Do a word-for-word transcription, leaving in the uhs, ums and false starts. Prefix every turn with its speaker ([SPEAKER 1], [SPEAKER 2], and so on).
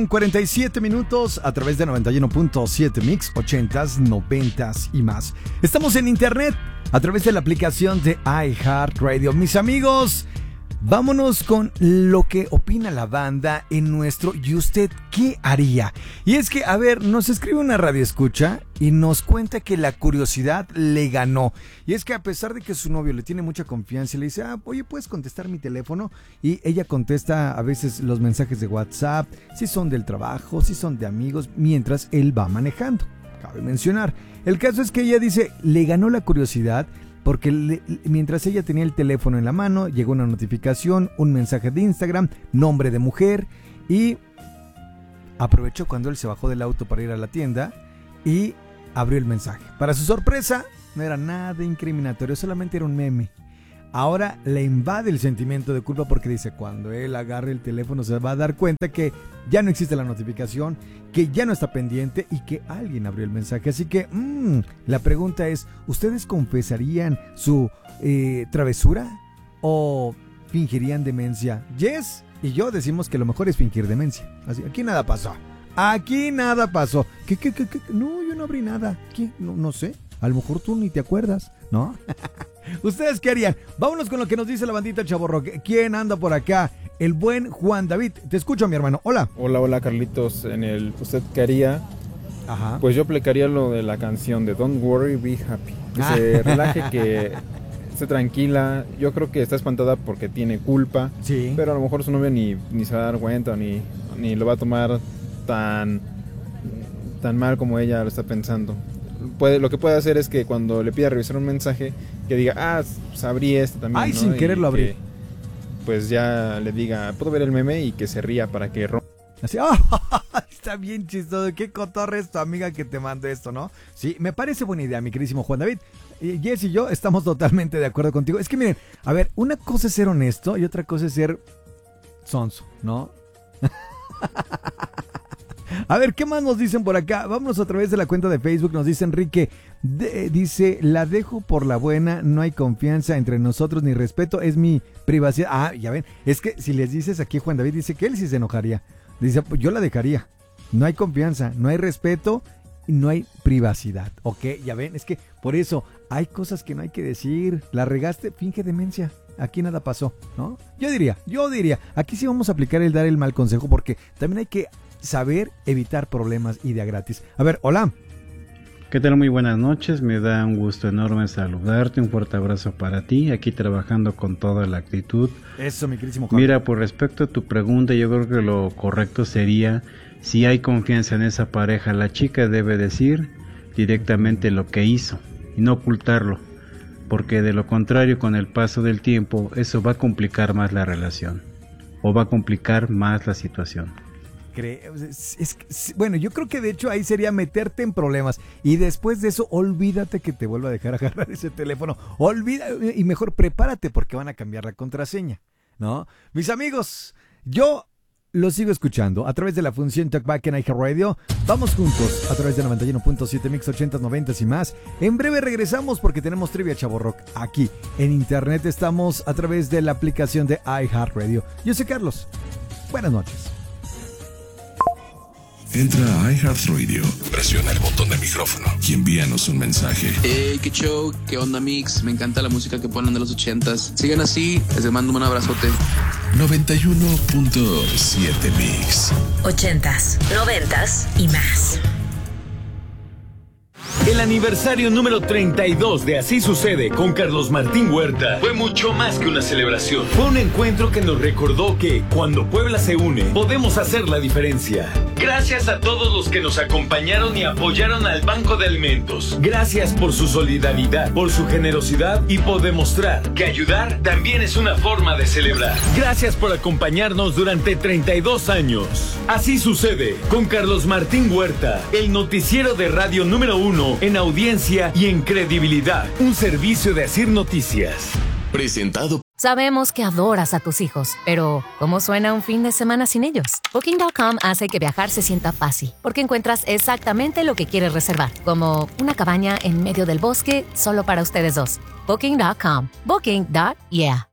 [SPEAKER 1] cuarenta y siete minutos a través de noventa y uno punto siete Mix, ochentas, noventas y más. Estamos en internet a través de la aplicación de iHeartRadio. Mis amigos, vámonos con lo que opina la banda en nuestro ¿y usted qué haría? Y es que, a ver, nos escribe una radioescucha y nos cuenta que la curiosidad le ganó. Y es que a pesar de que su novio le tiene mucha confianza y le dice, ah, oye, ¿puedes contestar mi teléfono? Y ella contesta a veces los mensajes de WhatsApp, si son del trabajo, si son de amigos, mientras él va manejando. Cabe mencionar. El caso es que ella dice, le ganó la curiosidad porque le, mientras ella tenía el teléfono en la mano, llegó una notificación, un mensaje de Instagram, nombre de mujer, y aprovechó cuando él se bajó del auto para ir a la tienda y abrió el mensaje. Para su sorpresa, no era nada incriminatorio, solamente era un meme. Ahora le invade el sentimiento de culpa porque dice, cuando él agarre el teléfono se va a dar cuenta que ya no existe la notificación, que ya no está pendiente y que alguien abrió el mensaje. Así que mmm, la pregunta es, ¿ustedes confesarían su eh, travesura o fingirían demencia? Jess y yo decimos que lo mejor es fingir demencia. Así, aquí nada pasó. Aquí nada pasó. ¿Qué, qué, qué, qué? No, yo no abrí nada. ¿Qué? No, no sé. A lo mejor tú ni te acuerdas, ¿no? ¿Ustedes qué harían? Vámonos con lo que nos dice la bandita Chavorrock. ¿Quién anda por acá? El buen Juan David. Te escucho, mi hermano. Hola.
[SPEAKER 2] Hola, hola, Carlitos. En el ¿usted qué haría?
[SPEAKER 1] Ajá.
[SPEAKER 2] Pues yo aplicaría lo de la canción de Don't Worry, Be Happy. Que
[SPEAKER 1] Ah.
[SPEAKER 2] se relaje, que esté tranquila. Yo creo que está espantada porque tiene culpa.
[SPEAKER 1] Sí.
[SPEAKER 2] Pero a lo mejor su novio ni, ni se va a dar cuenta, ni, ni lo va a tomar tan, tan mal como ella lo está pensando. Puede, lo que puede hacer es que cuando le pida revisar un mensaje, que diga, ah, pues abrí este también.
[SPEAKER 1] Ay,
[SPEAKER 2] ¿no?
[SPEAKER 1] sin querer lo abrí.
[SPEAKER 2] Que, pues ya le diga, ¿puedo ver el meme? Y que se ría para que rompa.
[SPEAKER 1] Así, oh, está bien chistoso. Qué cotorra es tu amiga que te mandó esto, ¿no? Sí, me parece buena idea, mi queridísimo Juan David. Y Jess y yo estamos totalmente de acuerdo contigo. Es que miren, a ver, una cosa es ser honesto y otra cosa es ser sonso, ¿no? A ver, ¿qué más nos dicen por acá? Vámonos a través de la cuenta de Facebook. Nos dice Enrique, de, dice, la dejo por la buena, no hay confianza entre nosotros ni respeto, es mi privacidad. Ah, ya ven, es que si les dices aquí, Juan David dice que él sí se enojaría. Dice, pues yo la dejaría. No hay confianza, no hay respeto y no hay privacidad. Ok, ya ven, es que por eso hay cosas que no hay que decir. La regaste, finge demencia. Aquí nada pasó, ¿no? Yo diría, yo diría, aquí sí vamos a aplicar el dar el mal consejo porque también hay que saber evitar problemas y de a gratis. A ver, hola.
[SPEAKER 3] ¿Qué tal? Muy buenas noches, me da un gusto enorme saludarte, un fuerte abrazo para ti, aquí trabajando con toda la actitud.
[SPEAKER 1] Eso, mi queridísimo Juan.
[SPEAKER 3] Mira, por respecto a tu pregunta, yo creo que lo correcto sería, si hay confianza en esa pareja, la chica debe decir directamente lo que hizo y no ocultarlo, porque de lo contrario, con el paso del tiempo, eso va a complicar más la relación, o va a complicar más la situación.
[SPEAKER 1] Es, es, es, bueno, yo creo que de hecho ahí sería meterte en problemas y después de eso olvídate que te vuelva a dejar agarrar ese teléfono, olvida y mejor prepárate porque van a cambiar la contraseña, ¿no? Mis amigos, yo lo sigo escuchando a través de la función Talkback en iHeartRadio. Vamos juntos a través de noventa y uno punto siete Mix, ochentas, noventas y más. En breve regresamos porque tenemos Trivia Chavorrock aquí en internet. Estamos a través de la aplicación de iHeartRadio. Yo soy Carlos. Buenas noches.
[SPEAKER 4] Entra a iHeartRadio, presiona el botón del micrófono y envíanos un mensaje.
[SPEAKER 5] Hey, qué show, qué onda Mix, me encanta la música que ponen de los ochentas. Sigan así, les mando un abrazote.
[SPEAKER 4] noventa y uno punto siete Mix.
[SPEAKER 6] Ochentas, noventas y más.
[SPEAKER 7] El aniversario número treinta y dos de Así Sucede con Carlos Martín Huerta fue mucho más que una celebración. Fue un encuentro que nos recordó que cuando Puebla se une, podemos hacer la diferencia. Gracias a todos los que nos acompañaron y apoyaron al Banco de Alimentos. Gracias por su solidaridad, por su generosidad y por demostrar que ayudar también es una forma de celebrar. Gracias por acompañarnos durante treinta y dos años. Así Sucede con Carlos Martín Huerta, el noticiero de radio número uno en audiencia y en credibilidad. Un servicio de Asir Noticias.
[SPEAKER 4] Presentado.
[SPEAKER 6] Sabemos que adoras a tus hijos, pero ¿cómo suena un fin de semana sin ellos? Booking punto com hace que viajar se sienta fácil, porque encuentras exactamente lo que quieres reservar, como una cabaña en medio del bosque solo para ustedes dos. Booking punto com. Booking. Yeah.